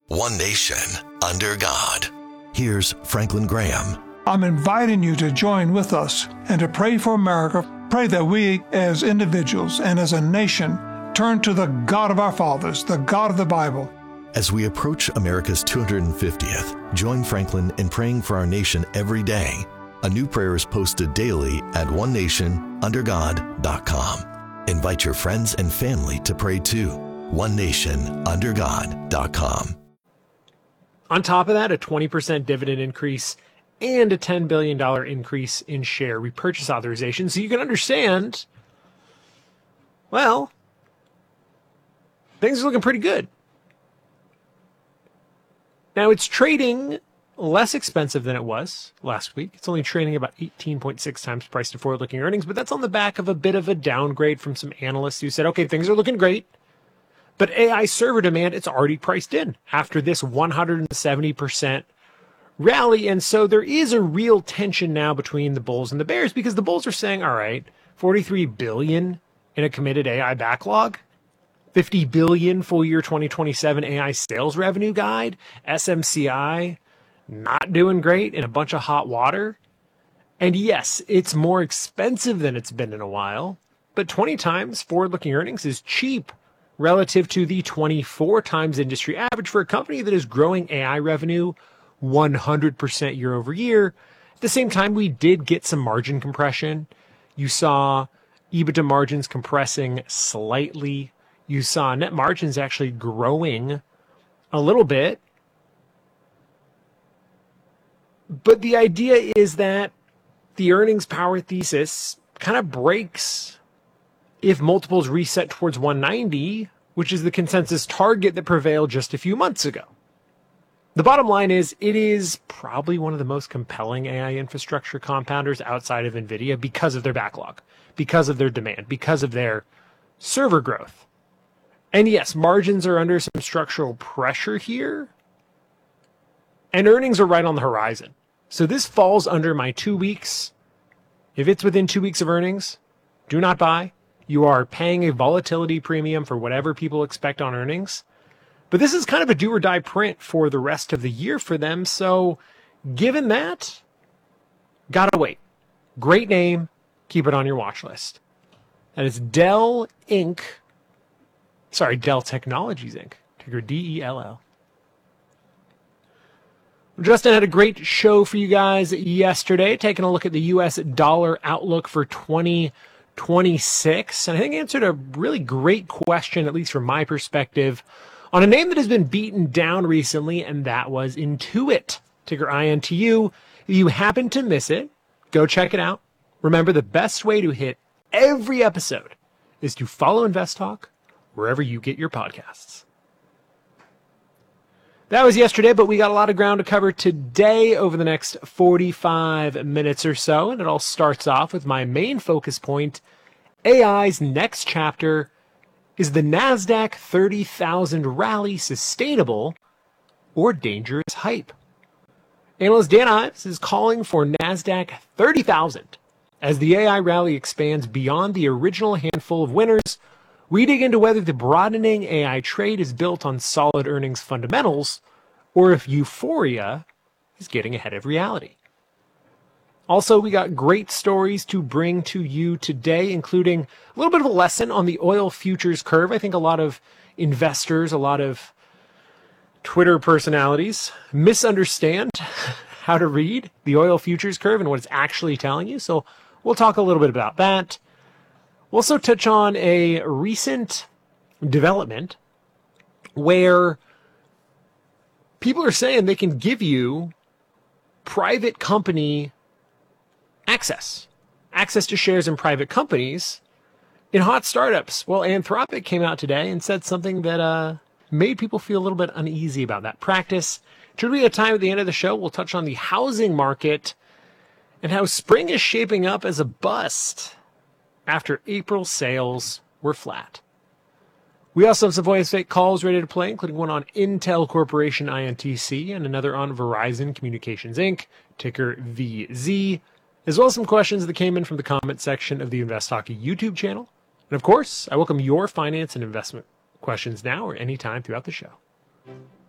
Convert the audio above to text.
One nation, under God. Here's Franklin Graham. I'm inviting you to join with us and to pray for America. Pray that we as individuals and as a nation turn to the God of our fathers, the God of the Bible. As we approach America's 250th, join Franklin in praying for our nation every day. A new prayer is posted daily at onenationundergod.com. Invite your friends and family to pray too. onenationundergod.com. On top of that, a 20% dividend increase and a $10 billion increase in share repurchase authorization. So you can understand, well, things are looking pretty good. Now, it's trading less expensive than it was last week. It's only trading about 18.6 times price to forward-looking earnings, but that's on the back of a bit of a downgrade from some analysts who said, okay, things are looking great, but AI server demand, it's already priced in after this 170% rally. And so there is a real tension now between the bulls and the bears, because the bulls are saying, all right, 43 billion in a committed AI backlog, 50 billion full year 2027 AI sales revenue guide, SMCI not doing great, in a bunch of hot water. And yes, it's more expensive than it's been in a while, but 20 times forward-looking earnings is cheap relative to the 24 times industry average for a company that is growing AI revenue 100% year over year. At the same time, we did get some margin compression. You saw EBITDA margins compressing slightly. You saw net margins actually growing a little bit. But the idea is that the earnings power thesis kind of breaks if multiples reset towards 190, which is the consensus target that prevailed just a few months ago. The bottom line is, it is probably one of the most compelling AI infrastructure compounders outside of NVIDIA because of their backlog, because of their demand, because of their server growth. And yes, margins are under some structural pressure here, and earnings are right on the horizon. So this falls under my 2 weeks. If it's within 2 weeks of earnings, do not buy. You are paying a volatility premium for whatever people expect on earnings. But this is kind of a do or die print for the rest of the year for them. So given that, gotta wait. Great name. Keep it on your watch list. That is Dell Inc. Sorry, Dell Technologies Inc. Ticker DELL. Justin had a great show for you guys yesterday, taking a look at the U.S. dollar outlook for 2026. And I think answered a really great question, at least from my perspective, on a name that has been beaten down recently, and that was Intuit, ticker INTU. If you happen to miss it, go check it out. Remember, the best way to hit every episode is to follow Invest Talk wherever you get your podcasts. That was yesterday, but we got a lot of ground to cover today over the next 45 minutes or so, and it all starts off with my main focus point. AI's next chapter: is the NASDAQ 30,000 rally sustainable or dangerous hype? Analyst Dan Ives is calling for NASDAQ 30,000 as the AI rally expands beyond the original handful of winners. We dig into whether the broadening AI trade is built on solid earnings fundamentals or if euphoria is getting ahead of reality. Also, we got great stories to bring to you today, including a little bit of a lesson on the oil futures curve. I think a lot of investors, a lot of Twitter personalities misunderstand how to read the oil futures curve and what it's actually telling you. So we'll talk a little bit about that. We'll also touch on a recent development where people are saying they can give you private company access to shares in private companies in hot startups. Well, Anthropic came out today and said something that made people feel a little bit uneasy about that practice. Should we have time at the end of the show, we'll touch on the housing market and how spring is shaping up as a bust after April sales were flat. We also have some voice fake calls ready to play, including one on Intel Corporation INTC and another on Verizon Communications Inc., ticker VZ, as well as some questions that came in from the comment section of the Invest Talk YouTube channel. And of course, I welcome your finance and investment questions now or anytime throughout the show.